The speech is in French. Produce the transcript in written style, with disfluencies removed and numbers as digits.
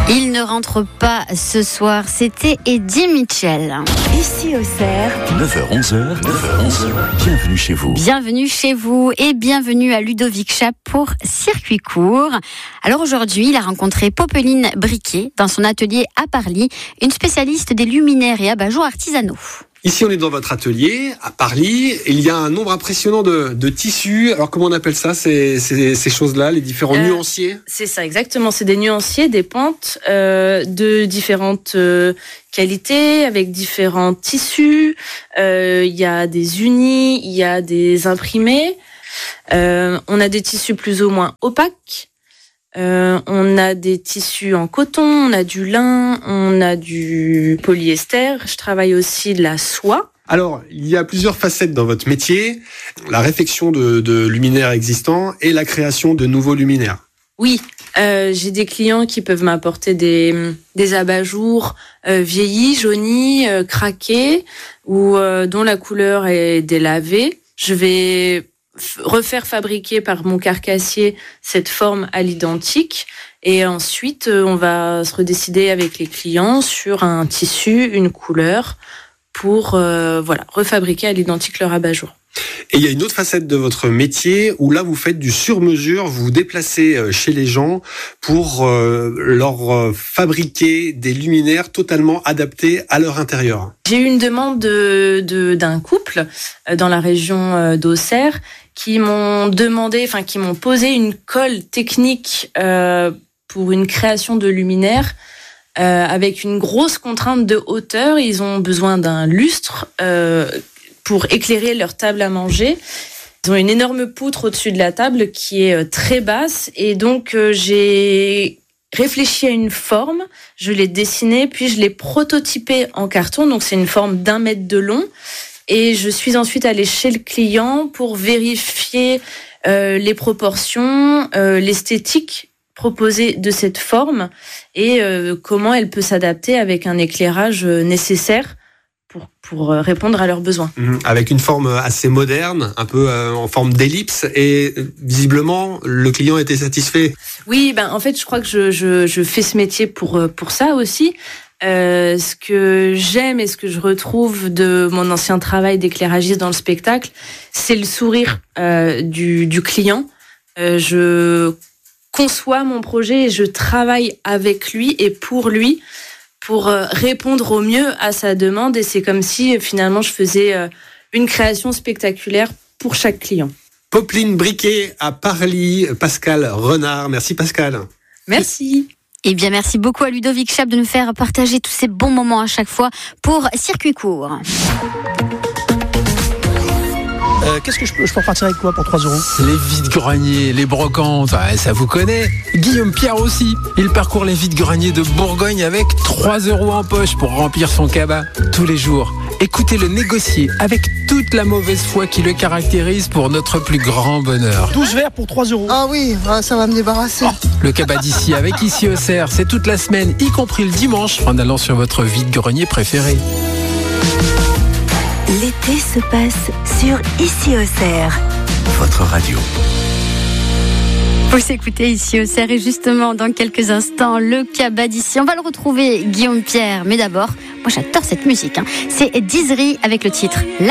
Il ne rentre pas ce soir, c'était Eddie Mitchell. Ici Auxerre, 9h-11h, bienvenue chez vous. Bienvenue chez vous et bienvenue à Ludovic Chap pour Circuit Court. Alors aujourd'hui, il a rencontré Popeline Briquet dans son atelier à Parly, une spécialiste des luminaires et abat-jours artisanaux. Ici, on est dans votre atelier à Parly. Il y a un nombre impressionnant de tissus. Alors, comment on appelle ça, ces choses-là, les différents nuanciers? C'est ça, exactement. C'est des nuanciers, des pentes de différentes qualités, avec différents tissus. Il y a des unis, il y a des imprimés. On a des tissus plus ou moins opaques. On a des tissus en coton, on a du lin, on a du polyester. Je travaille aussi de la soie. Alors, il y a plusieurs facettes dans votre métier. La réfection de luminaires existants et la création de nouveaux luminaires. Oui, j'ai des clients qui peuvent m'apporter des abat-jours vieillis, jaunis, craqués, ou dont la couleur est délavée. Je vais refaire fabriquer par mon carcassier cette forme à l'identique, et ensuite on va se redécider avec les clients sur un tissu, une couleur pour refabriquer à l'identique leur abat-jour. Et il y a une autre facette de votre métier où là vous faites du sur-mesure, vous vous déplacez chez les gens pour leur fabriquer des luminaires totalement adaptés à leur intérieur. J'ai eu une demande d'un couple dans la région d'Auxerre qui m'ont posé une colle technique pour une création de luminaire avec une grosse contrainte de hauteur. Ils ont besoin d'un lustre pour éclairer leur table à manger. Ils ont une énorme poutre au-dessus de la table qui est très basse, et donc j'ai réfléchi à une forme, je l'ai dessinée, puis je l'ai prototypée en carton, donc c'est une forme d'1 mètre de long, et je suis ensuite allée chez le client pour vérifier les proportions, l'esthétique proposée de cette forme, et comment elle peut s'adapter avec un éclairage nécessaire pour répondre à leurs besoins. Avec une forme assez moderne, un peu en forme d'ellipse, et visiblement le client était satisfait. Oui, en fait je crois que je fais ce métier pour ça aussi. Ce que j'aime et ce que je retrouve de mon ancien travail d'éclairagiste dans le spectacle, c'est le sourire du client. Je conçois mon projet et je travaille avec lui et pour lui, pour répondre au mieux à sa demande, et c'est comme si finalement je faisais une création spectaculaire pour chaque client. Popeline Briquet à Parly, Pascal Renard. Merci Pascal. Merci. Eh bien, merci beaucoup à Ludovic Chap de nous faire partager tous ces bons moments à chaque fois pour Circuit Court. Qu'est-ce que je peux repartir avec quoi pour 3 €? Les vide-greniers, les brocantes, ça vous connaît. Guillaume Pierre aussi. Il parcourt les vide-greniers de Bourgogne avec 3 € en poche pour remplir son cabas tous les jours. Écoutez-le négocier avec toute la mauvaise foi qui le caractérise pour notre plus grand bonheur. 12 verres pour 3 €. Ah oui, ça va me débarrasser. Le cabas d'ici avec Ici Auxerre, c'est toute la semaine, y compris le dimanche, en allant sur votre vide-grenier préféré. l'été se passe sur Ici Auxerre. Votre radio. Vous écoutez Ici Auxerre, et justement dans quelques instants le cabas d'ici. On va le retrouver, Guillaume Pierre, mais d'abord, moi j'adore cette musique. C'est Dizri avec le titre